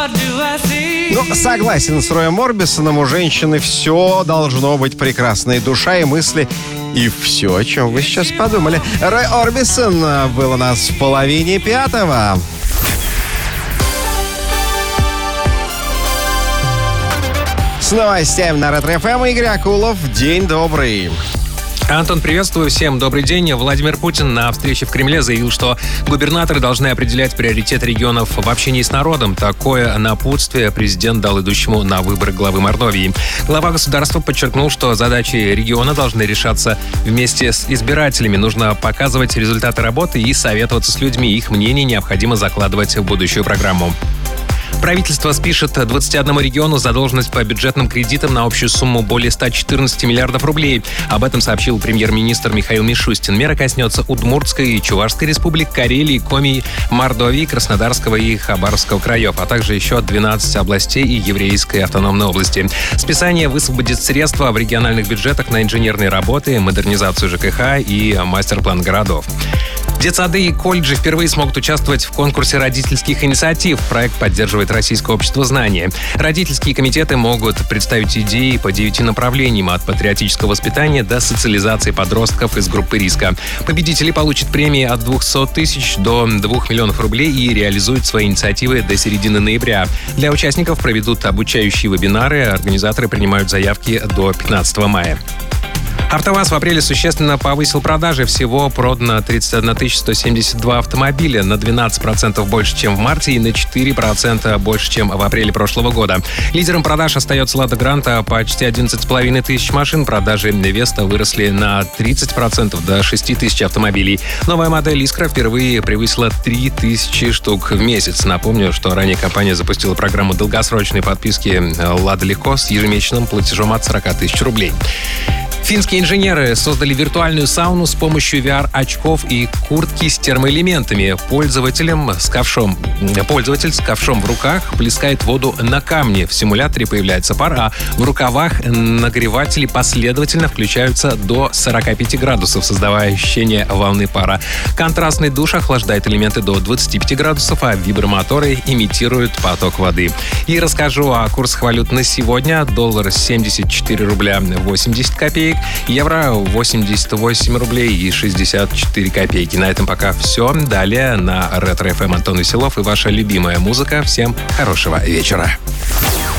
Ну, согласен с Роем Орбисоном, у женщины все должно быть прекрасно. И душа, и мысли, и все, о чем вы сейчас подумали. Рой Орбисон был у нас в 4:30. С новостями на Ретро-ФМ Игорь Акулов. День добрый. Антон, приветствую. Всем добрый день. Владимир Путин на встрече в Кремле заявил, что губернаторы должны определять приоритет регионов в общении с народом. Такое напутствие президент дал идущему на выборы главы Мордовии. Глава государства подчеркнул, что задачи региона должны решаться вместе с избирателями. Нужно показывать результаты работы и советоваться с людьми. Их мнение необходимо закладывать в будущую программу. Правительство спишет 21 региону задолженность по бюджетным кредитам на общую сумму более 114 миллиардов рублей. Об этом сообщил премьер-министр Михаил Мишустин. Мера коснется Удмуртской и Чувашской республик, Карелии, Коми, Мордовии, Краснодарского и Хабаровского краев, а также еще 12 областей и Еврейской автономной области. Списание высвободит средства в региональных бюджетах на инженерные работы, модернизацию ЖКХ и мастер-план городов. Детсады и колледжи впервые смогут участвовать в конкурсе родительских инициатив. Проект поддерживает Российское общество знания. Родительские комитеты могут представить идеи по 9 направлениям, от патриотического воспитания до социализации подростков из группы риска. Победители получат премии от 200 тысяч до 2 миллионов рублей и реализуют свои инициативы до середины ноября. Для участников проведут обучающие вебинары. Организаторы принимают заявки до 15 мая. АвтоВАЗ в апреле существенно повысил продажи. Всего продано 31 172 автомобиля, на 12% больше, чем в марте, и на 4% больше, чем в апреле прошлого года. Лидером продаж остается «Лада Гранта», почти 11,5 тысяч машин. Продажи «Веста» выросли на 30%, до 6 тысяч автомобилей. Новая модель «Искра» впервые превысила 3000 штук в месяц. Напомню, что ранее компания запустила программу долгосрочной подписки «Лада Легко» с ежемесячным платежом от 40 тысяч рублей. Финские инженеры создали виртуальную сауну с помощью VR-очков и куртки с термоэлементами. Пользователь с ковшом в руках плескает воду на камне. В симуляторе появляется пар, а в рукавах нагреватели последовательно включаются до 45 градусов, создавая ощущение волны пара. Контрастный душ охлаждает элементы до 25 градусов, а вибромоторы имитируют поток воды. И расскажу о курсах валют на сегодня. Доллар 74 рубля 80 копеек. Евро 88 рублей и 64 копейки. На этом пока все. Далее на Ретро-ФМ Антон Веселов и ваша любимая музыка. Всем хорошего вечера.